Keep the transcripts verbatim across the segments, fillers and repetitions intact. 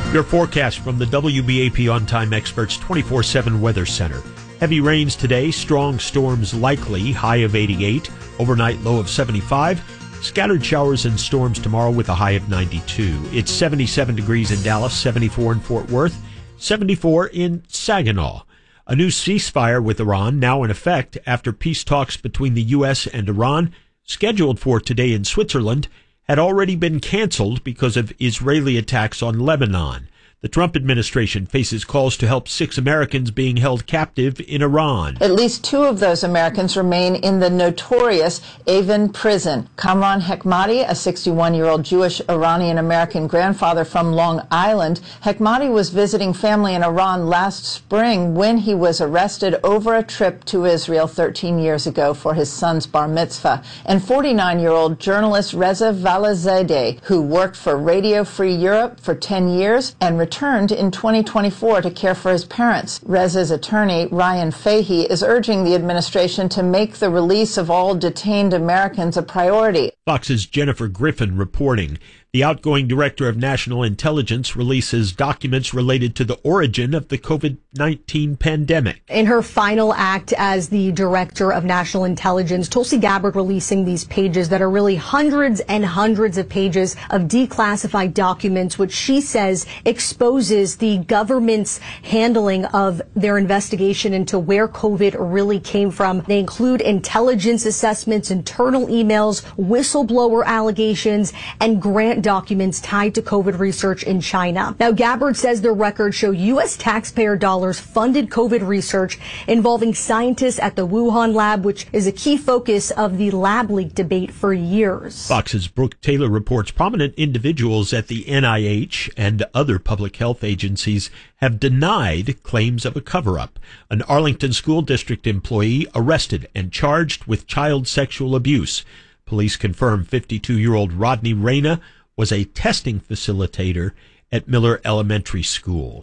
Your forecast from the W B A P On Time Experts twenty-four seven Weather Center. Heavy rains today, strong storms likely, high of eighty-eight, overnight low of seventy-five. Scattered showers and storms tomorrow with a high of ninety-two. It's seventy-seven degrees in Dallas, seventy-four in Fort Worth, seventy-four in Saginaw. A new ceasefire with Iran now in effect after peace talks between the U S and Iran, scheduled for today in Switzerland, had already been canceled because of Israeli attacks on Lebanon. The Trump administration faces calls to help six Americans being held captive in Iran. At least two of those Americans remain in the notorious Evin prison. Kamran Hekmati, a sixty-one-year-old Jewish Iranian-American grandfather from Long Island. Hekmati was visiting family in Iran last spring when he was arrested over a trip to Israel thirteen years ago for his son's bar mitzvah. And forty-nine-year-old journalist Reza Valazadeh, who worked for Radio Free Europe for ten years and returned returned in twenty twenty-four to care for his parents. Reza's attorney, Ryan Fahey, is urging the administration to make the release of all detained Americans a priority. Fox's Jennifer Griffin reporting. The outgoing director of national intelligence releases documents related to the origin of the COVID nineteen pandemic. In her final act as the director of national intelligence, Tulsi Gabbard releasing these pages that are really hundreds and hundreds of pages of declassified documents, which she says exposes the government's handling of their investigation into where COVID really came from. They include intelligence assessments, internal emails, whistleblower allegations, and grant documents tied to COVID research in China. Now, Gabbard says their records show U S taxpayer dollars funded COVID research involving scientists at the Wuhan lab, which is a key focus of the lab leak debate for years. Fox's Brooke Taylor reports prominent individuals at the N I H and other public health agencies have denied claims of a cover-up. An Arlington School District employee arrested and charged with child sexual abuse. Police confirm fifty-two-year-old Rodney Reyna was a testing facilitator at Miller Elementary School.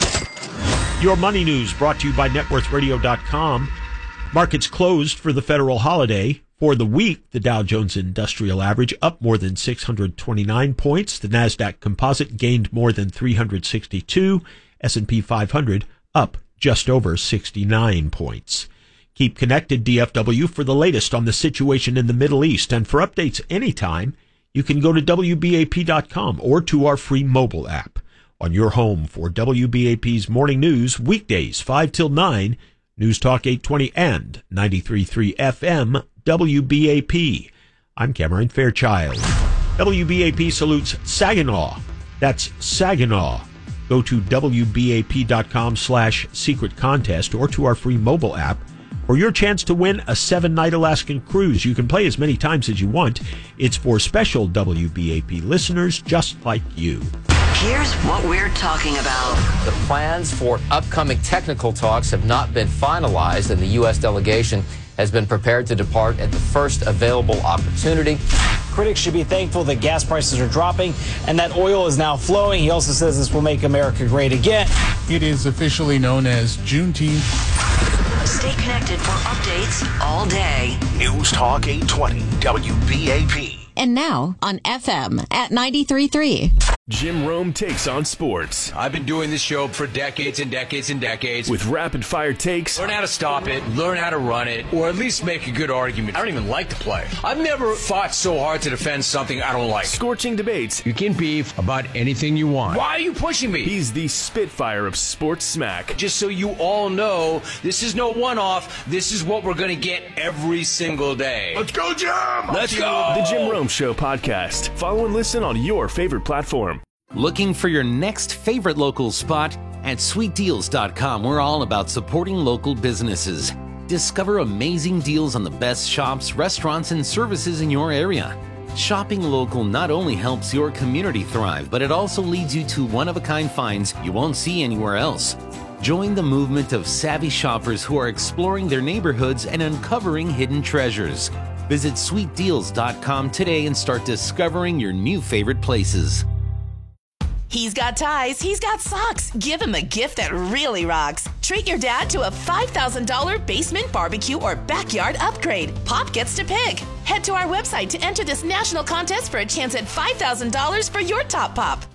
Your money news brought to you by net worth radio dot com. Markets closed for the federal holiday. For the week, the Dow Jones Industrial Average up more than six hundred twenty-nine points. The NASDAQ Composite gained more than three hundred sixty-two. S and P five hundred up just over sixty-nine points. Keep connected, D F W, for the latest on the situation in the Middle East. And for updates anytime, you can go to W B A P dot com or to our free mobile app. On your home for W B A P's morning news, weekdays five till nine, News Talk eight twenty and ninety-three point three F M, W B A P. I'm Cameron Fairchild. W B A P salutes Saginaw. That's Saginaw. Go to W B A P dot com slash secret contest or to our free mobile app for your chance to win a seven-night Alaskan cruise. You can play as many times as you want. It's for special W B A P listeners just like you. Here's what we're talking about. The plans for upcoming technical talks have not been finalized, and the U S delegation has been prepared to depart at the first available opportunity. Critics should be thankful that gas prices are dropping and that oil is now flowing. He also says this will make America great again. It is officially known as Juneteenth. Stay connected for updates all day. News Talk eight twenty W B A P. And now on F M at ninety-three point three. Jim Rome takes on sports. I've been doing this show for decades and decades and decades. With rapid-fire takes. Learn how to stop it, learn how to run it, or at least make a good argument. I don't even like to play. I've never fought so hard to defend something I don't like. Scorching debates. You can beef about anything you want. Why are you pushing me? He's the Spitfire of sports smack. Just so you all know, this is no one-off. This is what we're going to get every single day. Let's go, Jim! Let's go! The Jim Rome Show podcast. Follow and listen on your favorite platform. Looking for your next favorite local spot? At sweet deals dot com, we're all about supporting local businesses. Discover amazing deals on the best shops, restaurants, and services in your area. Shopping local not only helps your community thrive, but it also leads you to one-of-a-kind finds you won't see anywhere else. Join the movement of savvy shoppers who are exploring their neighborhoods and uncovering hidden treasures. Visit sweet deals dot com today and start discovering your new favorite places. He's got ties, he's got socks. Give him a gift that really rocks. Treat your dad to a five thousand dollars basement barbecue or backyard upgrade. Pop gets to pick. Head to our website to enter this national contest for a chance at five thousand dollars for your top pop.